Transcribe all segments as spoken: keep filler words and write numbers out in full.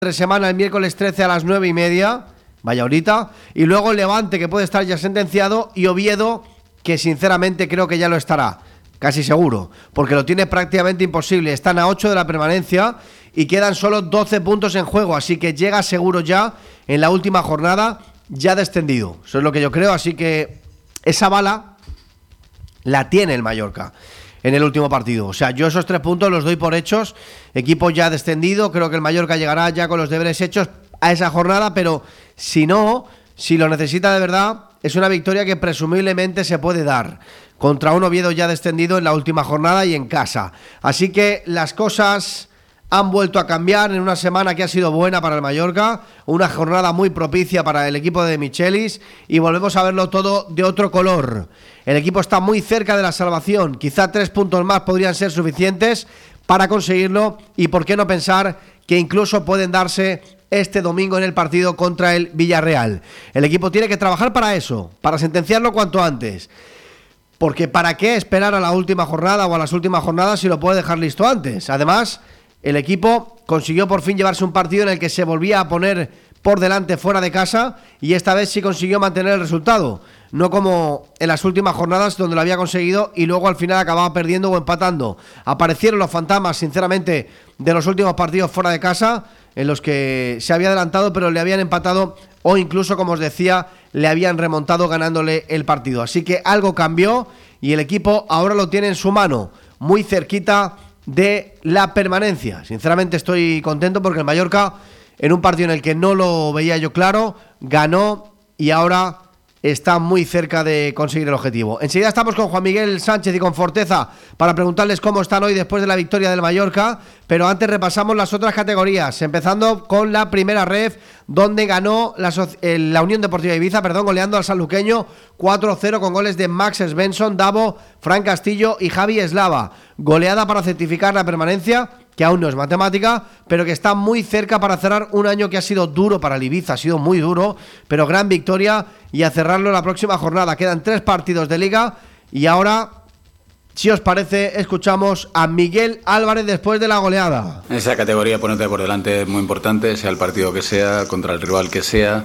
de semana el miércoles trece a las nueve y media, vaya ahorita, y luego Levante, que puede estar ya sentenciado, y Oviedo, que sinceramente creo que ya lo estará, casi seguro, porque lo tiene prácticamente imposible. Están a ocho de la permanencia y quedan solo doce puntos en juego, así que llega seguro ya en la última jornada, ya descendido. Eso es lo que yo creo, así que esa bala la tiene el Mallorca en el último partido. O sea, yo esos tres puntos los doy por hechos. Equipo ya descendido, creo que el Mallorca llegará ya con los deberes hechos a esa jornada, pero si no, si lo necesita de verdad, es una victoria que presumiblemente se puede dar contra un Oviedo ya descendido en la última jornada y en casa. Así que las cosas han vuelto a cambiar en una semana que ha sido buena para el Mallorca, una jornada muy propicia para el equipo de Michelis, y volvemos a verlo todo de otro color. El equipo está muy cerca de la salvación, quizá tres puntos más podrían ser suficientes para conseguirlo, y por qué no pensar que incluso pueden darse este domingo en el partido contra el Villarreal. El equipo tiene que trabajar para eso, para sentenciarlo cuanto antes. Porque ¿para qué esperar a la última jornada o a las últimas jornadas si lo puede dejar listo antes? Además, el equipo consiguió por fin llevarse un partido en el que se volvía a poner por delante fuera de casa, y esta vez sí consiguió mantener el resultado, no como en las últimas jornadas donde lo había conseguido y luego al final acababa perdiendo o empatando. Aparecieron los fantasmas, sinceramente, de los últimos partidos fuera de casa, en los que se había adelantado pero le habían empatado o incluso, como os decía, le habían remontado ganándole el partido. Así que algo cambió y el equipo ahora lo tiene en su mano, muy cerquita de la permanencia. Sinceramente estoy contento porque el Mallorca, en un partido en el que no lo veía yo claro, ganó y ahora está muy cerca de conseguir el objetivo. Enseguida estamos con Juan Miguel Sánchez y con Forteza para preguntarles cómo están hoy después de la victoria del Mallorca, pero antes repasamos las otras categorías, empezando con la primera ref, donde ganó la, la Unión Deportiva Ibiza, perdón, goleando al sanluqueño cuatro cero con goles de Max Svensson, Davo, Fran Castillo y Javi Eslava. Goleada para certificar la permanencia, que aún no es matemática, pero que está muy cerca para cerrar un año que ha sido duro para el Ibiza, ha sido muy duro, pero gran victoria, y a cerrarlo la próxima jornada. Quedan tres partidos de liga y ahora, si os parece, escuchamos a Miguel Álvarez después de la goleada. En esa categoría ponerte por delante es muy importante, sea el partido que sea, contra el rival que sea,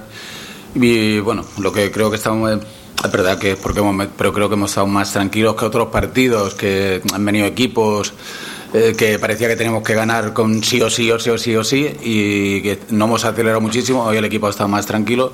y bueno, lo que creo que estamos... Es verdad que es porque hemos, pero creo que hemos estado más tranquilos que otros partidos, que han venido equipos eh, que parecía que teníamos que ganar con sí o sí o sí o sí o sí, y que no hemos acelerado muchísimo. Hoy el equipo ha estado más tranquilo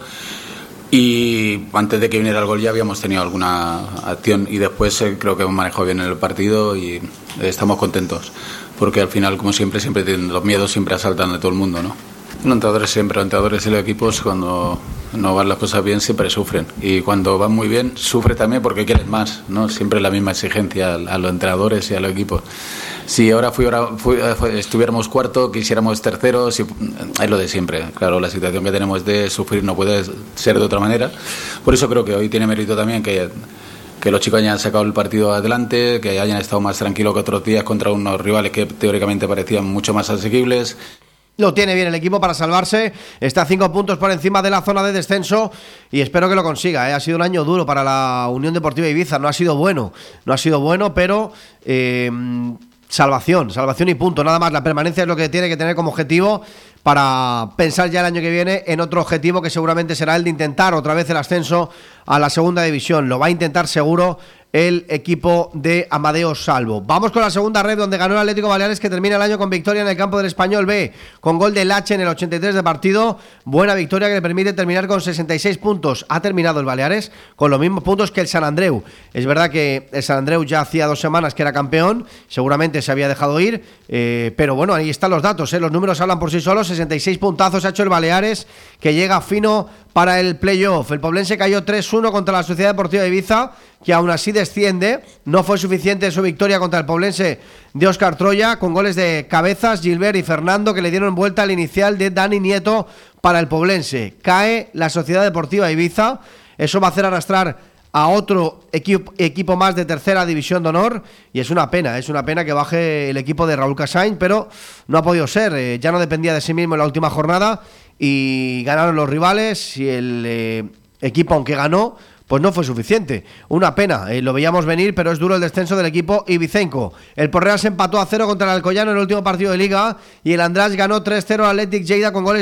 y antes de que viniera el gol ya habíamos tenido alguna acción, y después eh, creo que hemos manejado bien el partido y estamos contentos porque al final, como siempre, siempre los miedos siempre asaltan de todo el mundo, ¿no? Los entrenadores siempre, los entrenadores y los equipos, cuando no van las cosas bien, siempre sufren, y cuando van muy bien sufre también porque quieren más, ¿no? Siempre la misma exigencia a los entrenadores y a los equipos. Si ahora fuera, fuera, estuviéramos cuarto, quisiéramos tercero, si, es lo de siempre. Claro, la situación que tenemos de sufrir no puede ser de otra manera. Por eso creo que hoy tiene mérito también que, que los chicos hayan sacado el partido adelante, que hayan estado más tranquilos que otros días contra unos rivales que teóricamente parecían mucho más asequibles. Lo tiene bien el equipo para salvarse, está a cinco puntos por encima de la zona de descenso y espero que lo consiga, ¿eh? Ha sido un año duro para la Unión Deportiva Ibiza, no ha sido bueno, no ha sido bueno, pero eh, salvación, salvación y punto, nada más. La permanencia es lo que tiene que tener como objetivo para pensar ya el año que viene en otro objetivo que seguramente será el de intentar otra vez el ascenso a la segunda división. Lo va a intentar seguro el equipo de Amadeo Salvo. Vamos con la segunda red, donde ganó el Atlético Baleares, que termina el año con victoria en el campo del Español B, con gol de Lache en el ochenta y tres de partido. Buena victoria que le permite terminar con sesenta y seis puntos. Ha terminado el Baleares con los mismos puntos que el Sant Andreu. Es verdad que el Sant Andreu ya hacía dos semanas que era campeón, seguramente se había dejado ir, eh, pero bueno, ahí están los datos, ¿eh? Los números hablan por sí solos. Sesenta y seis puntazos ha hecho el Baleares, que llega fino para el playoff. El Poblense cayó tres uno contra la Sociedad Deportiva de Ibiza, que aún así desciende. No fue suficiente su victoria contra el Poblense de Óscar Troya, con goles de Cabezas, Gilbert y Fernando, que le dieron vuelta al inicial de Dani Nieto para el Poblense. Cae la Sociedad Deportiva de Ibiza, eso va a hacer arrastrar a otro equipo, equipo más de tercera división de honor, y es una pena, es una pena que baje el equipo de Raúl Casain, pero no ha podido ser, eh, ya no dependía de sí mismo en la última jornada y ganaron los rivales, y el eh, equipo, aunque ganó, pues no fue suficiente. Una pena, eh, lo veíamos venir, pero es duro el descenso del equipo ibicenco. El Porreal se empató a cero contra el Alcoyano en el último partido de Liga y el András ganó tres cero al Athletic Lleida con goles